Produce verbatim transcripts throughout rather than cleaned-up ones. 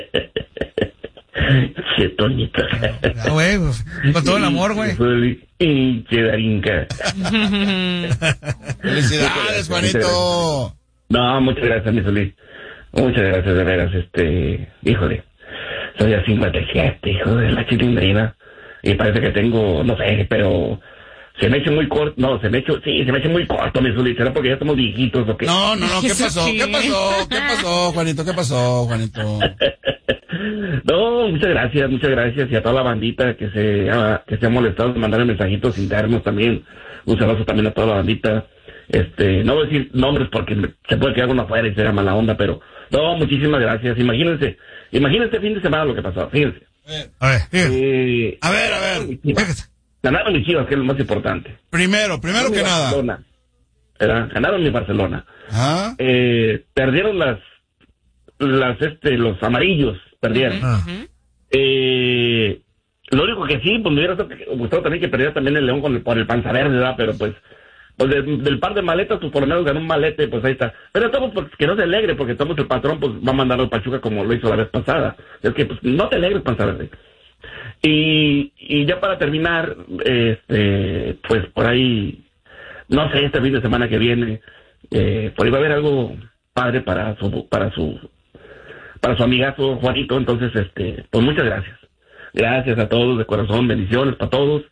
Qué Toñito. Ah, güey, con todo el amor, güey. Y Darinka. Felicidades, Juanito. No, muchas gracias, mi Solís. Muchas gracias, de veras, este, híjole. Soy a cincuenta y siete, hijo de la chilindrina. Y parece que tengo, no sé, pero se me echa muy corto. No, se me echa, sí, se me echa muy corto, mi Solís. ¿Será porque ya estamos viejitos o qué? No, no, no, ¿qué pasó? ¿Qué pasó? ¿Qué pasó, Juanito? ¿Qué pasó, Juanito? No, muchas gracias, muchas gracias. Y a toda la bandita que se ha, que se ha molestado de mandar mensajitos internos también. Un saludo también a toda la bandita. Este, no voy a decir nombres porque se puede quedar uno afuera y será mala onda, pero no, muchísimas gracias. Imagínense, imagínense el fin de semana lo que pasó, fíjense. A ver, Eh, a ver, a ver. Ganaron mis Chivas, que es lo más importante. Primero, primero Ganaron que mi nada. Barcelona, ¿verdad? Ganaron mi Barcelona. ¿Ah? Eh, perdieron las, las, este, los amarillos, perdieron. Ah. Eh, lo único que sí, pues me hubiera gustado también que perdiera también el León con el, por el panza verde, ¿verdad? Pero pues, pues de, del par de maletas, pues por lo menos ganó un malete, pues ahí está. Pero estamos, pues, que no se alegre, porque estamos el patrón, pues va a mandar al Pachuca como lo hizo la vez pasada. Es que, pues, no te alegres, panza verde. Y, y ya para terminar, este, pues por ahí, no sé, este fin de semana que viene, eh, por ahí va a haber algo padre para su, para su, para su amigazo Juanito. Entonces, este, pues muchas gracias. Gracias a todos de corazón, bendiciones para todos.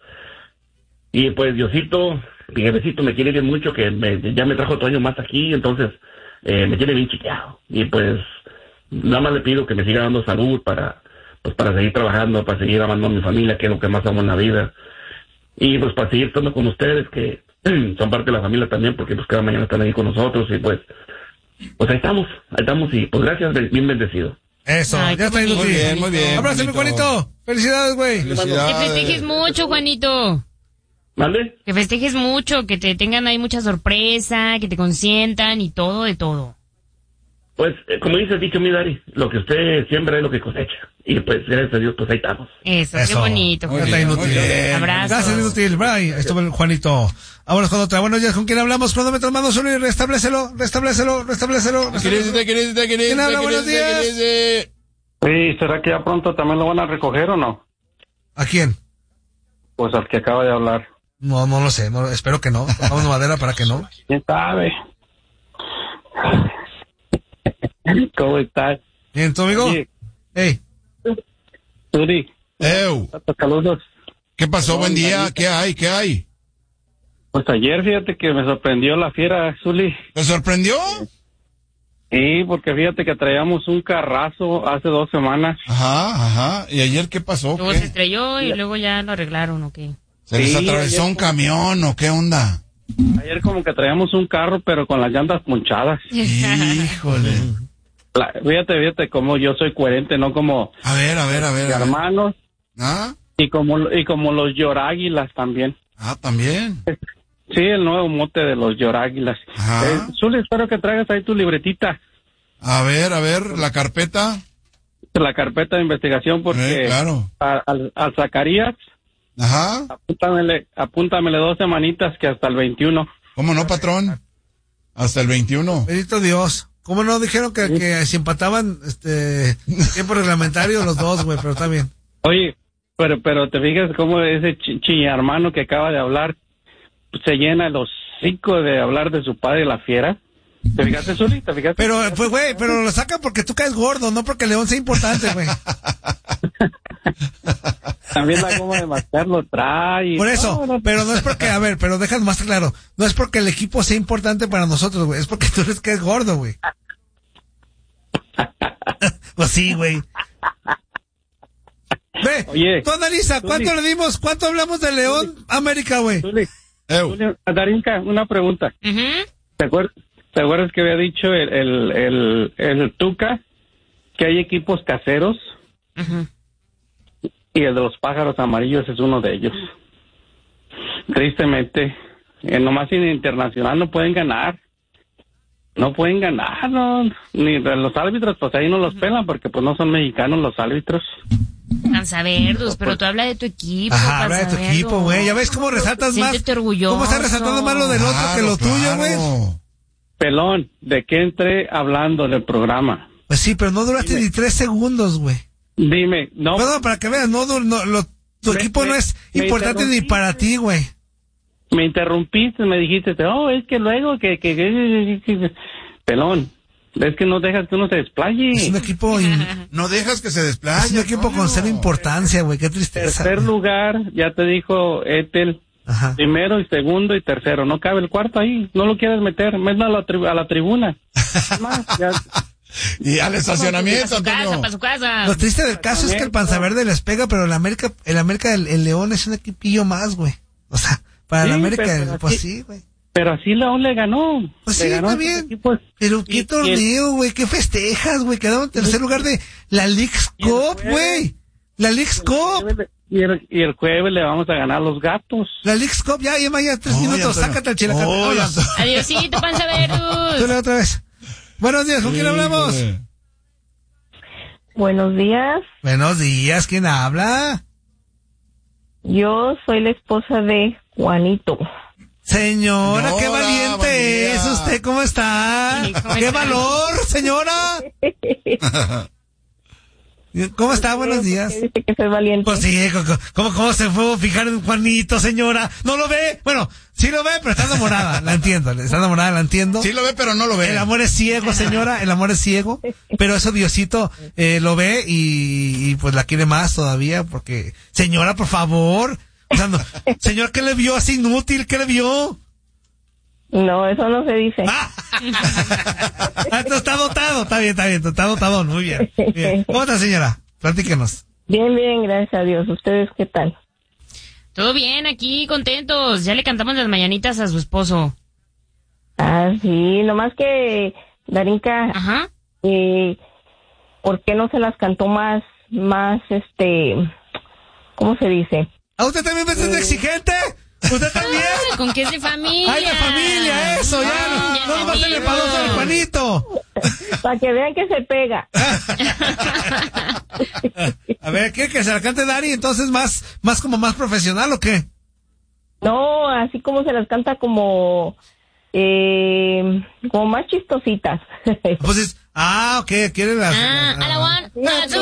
Y pues Diosito, mi jefecito me quiere bien mucho, que me, ya me trajo otro año más aquí, entonces eh, me tiene bien chiqueado. Y pues nada más le pido que me siga dando salud para, pues para seguir trabajando, para seguir amando a mi familia, que es lo que más amo en la vida. Y pues para seguir estando con ustedes, que son parte de la familia también, porque pues cada mañana están ahí con nosotros. Y pues, pues ahí estamos, ahí estamos y pues gracias, bien bendecido. Eso, Ay, ya está muy ido. Muy bien, muy bien. Abrázame, Juanito. Felicidades, güey. Que Felicidades. festejes mucho, Juanito. ¿Mande? Que festejes mucho, que te tengan ahí mucha sorpresa, que te consientan y todo de todo. Pues, eh, como dice el dicho, mi Dari, lo que usted siembra es lo que cosecha. Y pues, gracias a Dios, pues ahí estamos. Eso, qué Eso. bonito, Muy Ya está Juanito. bien, inútil. muy bien. Abrazos. Gracias, inútil. Bye. Ahí estuvo el Juanito. Vámonos con otra. Buenos días, ¿con quién hablamos? Cronómetro, mando solo y restablécelo, restablécelo, restablécelo. Querida, querida, querida, ¿Quién habla? Buenos días. querida. Sí, ¿será que ya pronto también lo van a recoger o no? ¿A quién? Pues al que acaba de hablar. No, no lo sé. No, espero que no. Vamos madera para que no. ¿Quién sabe? ¿Cómo estás? Bien, ¿tu amigo? Oye, Hey. Turi, Ew, saludos. ¿qué pasó? Buen día. ¿Qué hay? ¿Qué hay? Pues ayer fíjate que me sorprendió la fiera, Zuli. ¿Te sorprendió? Sí, porque fíjate que traíamos un carrazo hace dos semanas. Ajá, ajá. ¿Y ayer qué pasó? Luego ¿Qué? se estrelló y luego ya lo arreglaron, ¿o qué? ¿Se les Sí, atravesó ayer- un camión o qué onda? Ayer como que traíamos un carro, pero con las llantas punchadas. Híjole. La- fíjate, fíjate cómo yo soy coherente, no como A ver, a ver, a ver. mis a ver. hermanos ¿Ah? y como y como los lloráguilas también. Ah, también. Sí, el nuevo mote de los lloráguilas. Ajá. Eh, Zuli, espero que traigas ahí tu libretita, A ver, a ver, la carpeta. la carpeta de investigación, porque Eh, claro. a- al, al Zacarías, Ajá. apúntamele, apúntamele dos semanitas que hasta el veintiuno. ¿Cómo no, patrón? Hasta el veintiuno. Bendito Dios. ¿Cómo no dijeron que, que si empataban este tiempo reglamentario los dos, güey? Pero está bien. Oye, pero pero te fijas cómo ese chi- chillarmano que acaba de hablar pues, se llena el hocico de hablar de su padre la fiera. ¿Te fijaste, Zuli? ¿Te fijaste? Pero, pues, güey, pero lo sacan porque tú caes gordo, no porque León sea importante, güey. También la goma de mascar lo trae. Por eso, No, no, pero no es porque, a ver, pero dejas más claro, no es porque el equipo sea importante para nosotros, güey, es porque tú eres que es gordo, güey. Pues sí, güey. Ve, Oye, tú analiza, ¿cuánto Zuli. le dimos, cuánto hablamos de León América, güey? Zuli, Ew. Zuli, Darinka, una pregunta. Ujú. ¿Te acuerdas, ¿Te acuerdas que había dicho el, el, el, el Tuca que hay equipos caseros? Ujú. Y el de los pájaros amarillos es uno de ellos. Tristemente, eh, nomás en internacional no pueden ganar. No pueden ganar, no. Ni de los árbitros, pues ahí no los pelan porque pues no son mexicanos los árbitros. Panzaverdos, pero tú habla de tu equipo. Ajá, habla de tu Panzaverdos. equipo, güey, ya ves cómo resaltas más. Siéntete orgulloso. ¿Cómo estás resaltando más lo del otro que lo tuyo, güey? Claro. Pelón, ¿de qué entré hablando del programa? Pues sí, pero no duraste Dime. ni tres segundos, güey. Dime, no. Perdón, para que veas, no, no, no, lo, tu Me- equipo me- no es me importante ni interrumpiste. para ti, güey. Me interrumpiste, me dijiste, oh, es que luego que, que, que, que- que- pelón, es que no dejas que uno se desplaye. Es un equipo, in- No dejas que se es desplaye. un equipo con cero importancia, güey. Qué tristeza. Tercer güey. lugar, ya te dijo Ethel, Ajá. primero y segundo y tercero, no cabe el cuarto ahí, no lo quieres meter, mételo a la, tri- a la tribuna. Es más, ya- Y al Para estacionamiento, su casa, Antonio. para su casa. Lo triste del caso es que el Panza Verde les pega, pero el América, el América, el, el León es un equipillo más, güey. O sea, para el Sí, América, pero pues así- sí, güey. pero así León le ganó. Pues le sí, ganó a está esos bien. equipos. Pero Y- qué y el- torneo, güey, qué festejas, güey. Quedaron en tercer lugar de la Leagues Y el Cup, jueves- güey. La Leagues Cup. Y el, y el jueves le vamos a ganar a los gatos. La Leagues Cup, ya, ya, ya, tres Oye, minutos. Antonio. Sácate el chilacate. Oye, Vámonos. Antonio. Adiosito, Panza Tú le Verus. otra vez. Buenos días, ¿con quién hablamos? Híjole. Buenos días, Buenos días, ¿quién habla? yo soy la esposa de Juanito. Señora, qué Señora, valiente buen día. es usted, ¿cómo está? Sí, ¿cómo ¡Qué está? valor, señora! ¿Cómo está? Buenos días. ¿Qué dice que soy valiente? Pues sí, ¿cómo, cómo, cómo se fue a fijar en Juanito, señora? ¿No lo ve? Bueno, sí lo ve, pero está enamorada, la entiendo, está enamorada, la entiendo. Sí lo ve, pero no lo ve. El amor es ciego, señora, el amor es ciego, pero eso Diosito eh, lo ve y, y pues la quiere más todavía, porque, señora, por favor, o sea, no, señor, ¿qué le vio así inútil? ¿Qué le vio? No, eso no se dice. Ah, Ah, no, está dotado, está bien, está bien, está dotado, muy bien, muy bien. ¿Cómo está, señora? Platíquenos. Bien, bien, gracias a Dios. ¿Ustedes qué tal? Todo bien, aquí contentos. Ya le cantamos las mañanitas a su esposo. Ah, sí, nomás que, Darinka, Ajá. eh, ¿por qué no se las cantó más, más, este, ¿cómo se dice? ¿A usted también me siente exigente? ¿Usted también? Ay, ¿con qué es de familia? ¡Ay, de familia, eso! Ya, Ah, ya no, no va a ser entendido. palos al Juanito. Para que vean que se pega. A ver, ¿qué? ¿Que se la cante Dari? Entonces, ¿más, más como más profesional o qué? No, así como se las canta como, eh, como más chistositas. Pues es, ah, ok, quiere las... Ah, a la one, a la two.